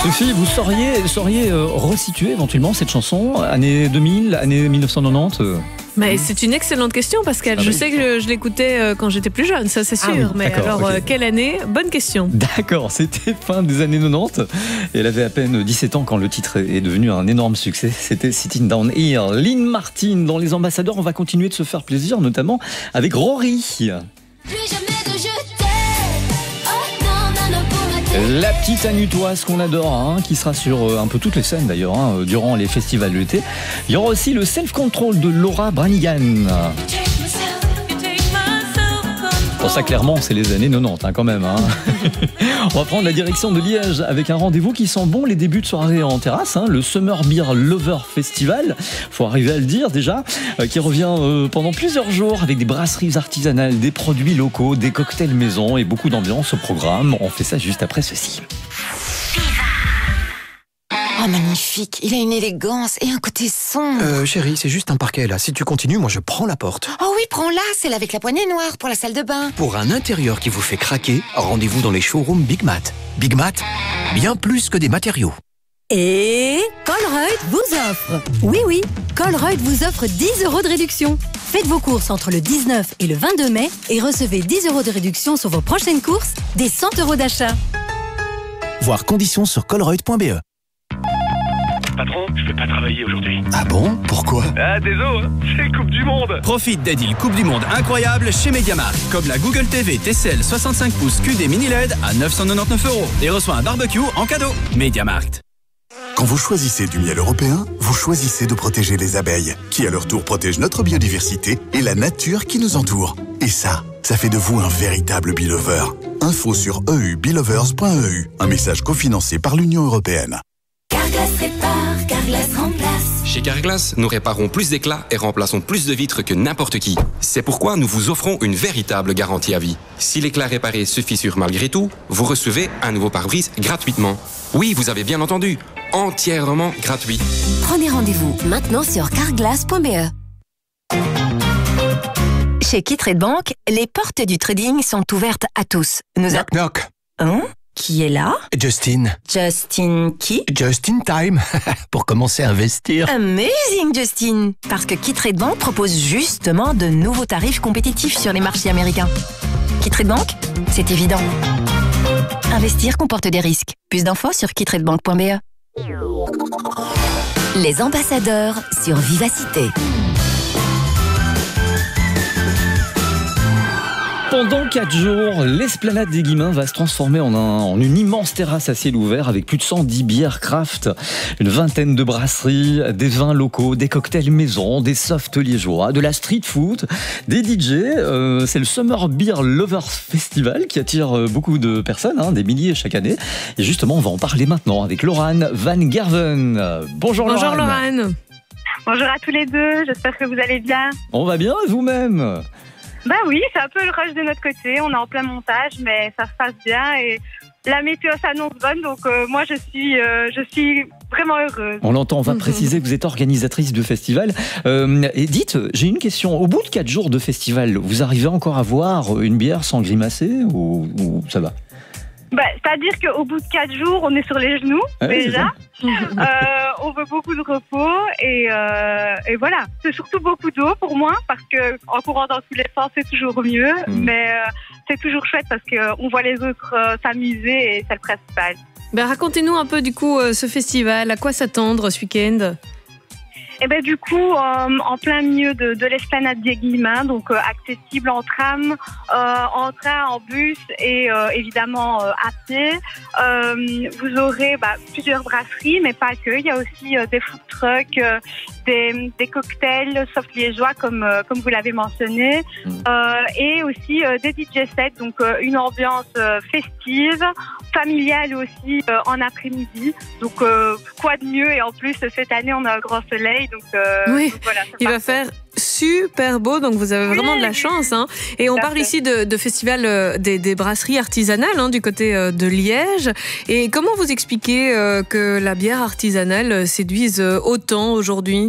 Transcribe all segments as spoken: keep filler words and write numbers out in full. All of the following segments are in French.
Sophie, vous sauriez, sauriez euh, resituer éventuellement cette chanson, année deux mille, année mille neuf cent quatre-vingt-dix euh... Mais c'est une excellente question, Pascal. Ah je oui. sais que je, je l'écoutais euh, quand j'étais plus jeune, ça c'est sûr. Ah oui, mais alors, okay. euh, quelle année? Bonne question. D'accord, c'était fin des années quatre-vingt-dix. Et elle avait à peine dix-sept ans quand le titre est devenu un énorme succès. C'était Sitting Down Here. Lynn Martin dans Les Ambassadeurs. On va continuer de se faire plaisir, notamment avec Rory. La petite anutoise qu'on adore, hein, qui sera sur un peu toutes les scènes d'ailleurs, hein, durant les festivals de l'été. Il y aura aussi le self-control de Laura Branigan. Bon, ça clairement c'est les années quatre-vingt-dix hein, quand même. Hein. On va prendre la direction de Liège avec un rendez-vous qui sent bon les débuts de soirée en terrasse, hein, le Summer Beer Lover Festival, faut arriver à le dire déjà, euh, qui revient euh, pendant plusieurs jours avec des brasseries artisanales, des produits locaux, des cocktails maison et beaucoup d'ambiance au programme. On fait ça juste après ceci. Oh, magnifique, il a une élégance et un côté sombre. Euh, chérie, c'est juste un parquet là. Si tu continues, moi je prends la porte. Oh oui, prends-la, celle avec la poignée noire pour la salle de bain. Pour un intérieur qui vous fait craquer, rendez-vous dans les showrooms Big Mat. Big Mat, bien plus que des matériaux. Et Colruyt vous offre. Oui, oui, Colruyt vous offre dix euros de réduction. Faites vos courses entre le dix-neuf et le vingt-deux mai et recevez dix euros de réduction sur vos prochaines courses, des cent euros d'achat. Voir conditions sur colruyt point b e. Patron, je peux pas travailler aujourd'hui. Ah bon? Pourquoi? Ah, désolé, hein, c'est Coupe du Monde. Profite des deals Coupe du Monde incroyables chez MediaMarkt. Comme la Google T V T C L soixante-cinq pouces Q D mini L E D à neuf cent quatre-vingt-dix-neuf euros. Et reçois un barbecue en cadeau. MediaMarkt. Quand vous choisissez du miel européen, vous choisissez de protéger les abeilles, qui à leur tour protègent notre biodiversité et la nature qui nous entoure. Et ça, ça fait de vous un véritable Beelover. Info sur e u beelovers point e u. Un message cofinancé par l'Union européenne. Carglass répare, Carglass remplace. Chez Carglass, nous réparons plus d'éclats et remplaçons plus de vitres que n'importe qui. C'est pourquoi nous vous offrons une véritable garantie à vie. Si l'éclat réparé se fissure malgré tout, vous recevez un nouveau pare-brise gratuitement. Oui, vous avez bien entendu, entièrement gratuit. Prenez rendez-vous maintenant sur carglass point b e. Chez Kitrade Bank, les portes du trading sont ouvertes à tous. Nous knock a... knock. Hein? Qui est là? Justin. Justin qui? Just in time, pour commencer à investir. Amazing, Justin! Parce que Kitrade Bank propose justement de nouveaux tarifs compétitifs sur les marchés américains. Kitrade Bank, c'est évident. Investir comporte des risques. Plus d'infos sur kitrade bank point b e. Les ambassadeurs sur Vivacité. Pendant quatre jours, l'esplanade des Guillemins va se transformer en, un, en une immense terrasse à ciel ouvert avec plus de cent dix bières craft, une vingtaine de brasseries, des vins locaux, des cocktails maison, des softs liégeois, de la street food, des D J. Euh, c'est le Summer Beer Lovers Festival qui attire beaucoup de personnes, hein, des milliers chaque année. Et justement, on va en parler maintenant avec Laurane Van Gerven. Bonjour, Bonjour Laurane. Laurane. Bonjour à tous les deux, j'espère que vous allez bien. On va bien, vous-même? Bah oui, c'est un peu le rush de notre côté, on est en plein montage, mais ça se passe bien et la météo s'annonce bonne, donc euh, moi je suis, euh, je suis vraiment heureuse. On l'entend, on va préciser que vous êtes organisatrice de festival. Euh, et dites, j'ai une question, au bout de quatre jours de festival, vous arrivez encore à boire une bière sans grimacer ou, ou ça va? Bah, c'est-à-dire qu'au bout de quatre jours, on est sur les genoux, ah ouais, déjà. euh, on veut beaucoup de repos et, euh, et voilà. C'est surtout beaucoup d'eau pour moi parce que en courant dans tous les sens, c'est toujours mieux. Mmh. Mais euh, c'est toujours chouette parce qu'on voit les autres euh, s'amuser et c'est le principal. Ben, racontez-nous un peu du coup euh, ce festival. À quoi s'attendre ce week-end? Et ben du coup, euh, en plein milieu de, de l'esplanade des Guillemins, donc euh, accessible en tram, euh, en train, en bus et euh, évidemment euh, à pied. Euh, vous aurez bah, plusieurs brasseries, mais pas que. Il y a aussi euh, des food trucks, euh, des, des cocktails soft liégeois comme euh, comme vous l'avez mentionné, euh, et aussi euh, des D J sets, donc euh, une ambiance euh, festive, familiale aussi euh, en après-midi. Donc euh, quoi de mieux? Et en plus cette année on a un grand soleil. Donc, euh, oui, donc voilà, il va faire super beau, donc vous avez vraiment oui, de la chance. Hein. Et on parle fait. ici de, de festival euh, des, des brasseries artisanales hein, du côté euh, de Liège. Et comment vous expliquez euh, que la bière artisanale séduise autant aujourd'hui?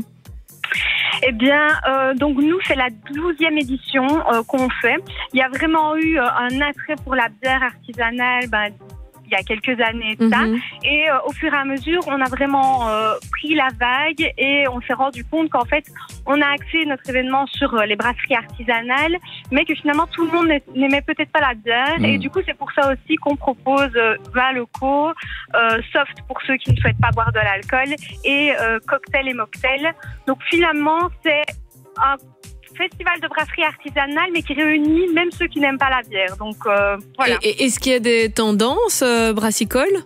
Eh bien, euh, donc nous, c'est la douzième édition euh, qu'on fait. Il y a vraiment eu euh, un attrait pour la bière artisanale, ben, il y a quelques années de ça. Mhm. Et euh, au fur et à mesure, on a vraiment euh, pris la vague et on s'est rendu compte qu'en fait, on a axé notre événement sur euh, les brasseries artisanales, mais que finalement, tout le monde n'a- n'aimait peut-être pas la bière. Mhm. Et du coup, c'est pour ça aussi qu'on propose euh, vins locaux, euh, soft pour ceux qui ne souhaitent pas boire de l'alcool et euh, cocktail et mocktail. Donc finalement, c'est un festival de brasserie artisanale, mais qui réunit même ceux qui n'aiment pas la bière. Donc euh, voilà. Et- et- Est-ce qu'il y a des tendances euh, brassicoles?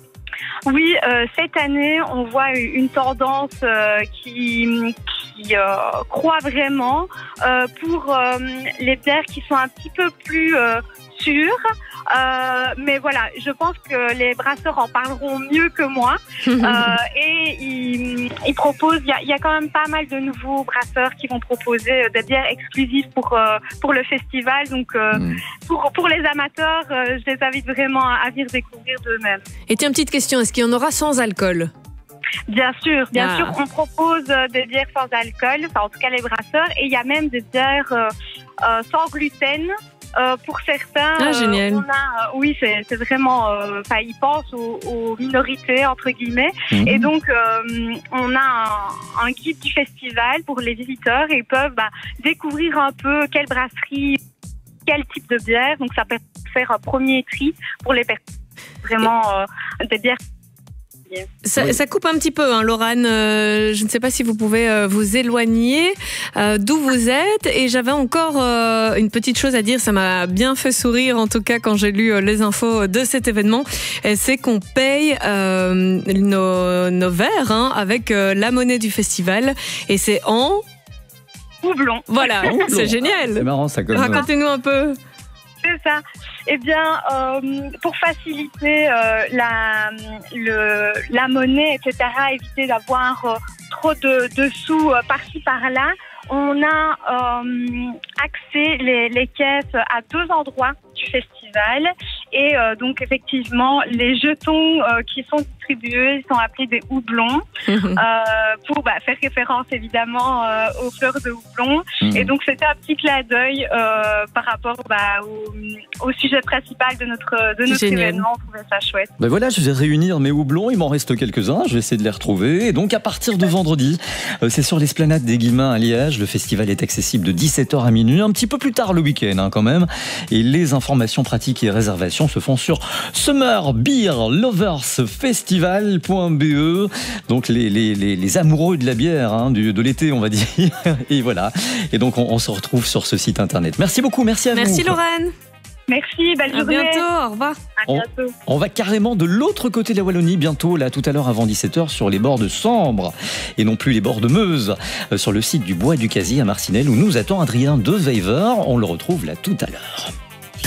Oui, euh, cette année, on voit une tendance euh, qui, qui euh, croît vraiment euh, pour euh, les bières qui sont un petit peu plus euh, sûres. Euh, mais voilà, je pense que les brasseurs en parleront mieux que moi. Euh, et ils, ils proposent, il y a, il y a quand même pas mal de nouveaux brasseurs qui vont proposer des bières exclusives pour, euh, pour le festival. Donc, euh, Mm. pour, pour les amateurs, euh, je les invite vraiment à, à venir découvrir d'eux-mêmes. Et tiens, petite question, est-ce qu'il y en aura sans alcool? Bien sûr, bien Ah. sûr, on propose euh, des bières sans alcool, enfin en tout cas les brasseurs, et il y a même des bières euh, euh, sans gluten. Euh, pour certains, Ah, génial. euh, on a, euh, oui, c'est c'est vraiment, euh, enfin, ils pensent aux, aux minorités entre guillemets, Mhm. et donc euh, on a un, un guide du festival pour les visiteurs et ils peuvent bah, découvrir un peu quelle brasserie, quel type de bière. Donc ça peut faire un premier tri pour les personnes vraiment euh, des bières. Ça, Oui. ça coupe un petit peu, hein, Laurane. Euh, je ne sais pas si vous pouvez euh, vous éloigner euh, d'où vous êtes. Et j'avais encore euh, une petite chose à dire. Ça m'a bien fait sourire, en tout cas, quand j'ai lu euh, les infos de cet événement. Et c'est qu'on paye euh, nos, nos verres hein, avec euh, la monnaie du festival. Et c'est en... Houblon. Voilà, c'est génial. C'est marrant ça comme. Racontez-nous un peu. C'est ça. Eh bien, euh, pour faciliter euh, la, le, la monnaie, et cetera, éviter d'avoir euh, trop de, de sous euh, par-ci par-là, on a euh, axé les, les caisses à deux endroits du festival. Et euh, donc, effectivement, les jetons euh, qui sont distribués sont appelés des houblons, euh, pour bah, faire référence évidemment euh, aux fleurs de houblon. Mhm. Et donc, c'était un petit clin d'œil euh, par rapport bah, au, au sujet principal de notre, de notre Génial. événement. On trouvait ça chouette. Ben voilà, je vais réunir mes houblons, il m'en reste quelques-uns, je vais essayer de les retrouver. Et donc à partir de vendredi, euh, c'est sur l'esplanade des Guillemins à Liège, le festival est accessible de dix-sept heures à minuit, un petit peu plus tard le week-end hein, quand même. Et les informations pratiques et réservations se font sur summer beer lovers festival point b e. Donc les, les, les, les amoureux de la bière hein, du, de l'été on va dire. Et voilà, et donc on, on se retrouve sur ce site internet. Merci beaucoup, merci à vous. Merci, Laurane. Merci, belle À journée. bientôt. Au revoir. À On- bientôt. On va carrément de l'autre côté de la Wallonie bientôt, là tout à l'heure avant dix-sept heures, sur les bords de Sambre et non plus les bords de Meuse, euh, sur le site du Bois du Casier à Marcinelle où nous attend Adrien De Wever. On le retrouve là tout à l'heure.